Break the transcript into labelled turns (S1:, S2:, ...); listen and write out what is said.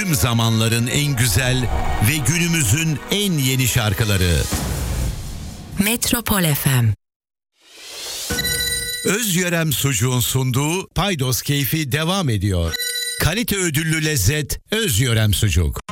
S1: Tüm zamanların en güzel ve günümüzün en yeni şarkıları.
S2: Metropol FM.
S1: Özyörem Sucuğun sunduğu Paydos Keyfi devam ediyor. Kalite ödüllü lezzet Özyörem Sucuk.